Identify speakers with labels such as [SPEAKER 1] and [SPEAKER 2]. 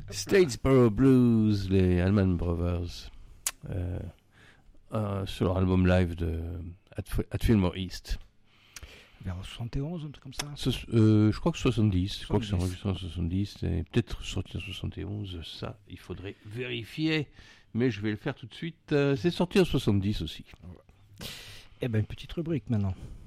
[SPEAKER 1] Statesboro Blues, les Allman Brothers, sur leur album live de At Fillmore East.
[SPEAKER 2] Vers 71, un truc comme ça.
[SPEAKER 1] Je crois que 70. Je crois que c'est enregistré en 70 et peut-être sorti en 71. Ça, il faudrait vérifier. Mais je vais le faire tout de suite. C'est sorti en 70 aussi.
[SPEAKER 2] Eh ben, une petite rubrique maintenant.